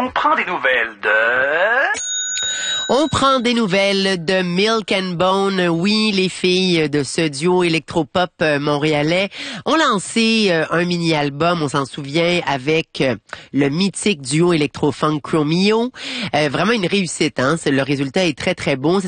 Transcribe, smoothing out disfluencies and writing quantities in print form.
On prend des nouvelles de... On prend des nouvelles de Milk and Bone. Oui, les filles de ce duo électropop montréalais ont lancé un mini-album, on s'en souvient, avec le mythique duo électro-funk Chromeo. Vraiment une réussite, hein? Le résultat est très, très beau.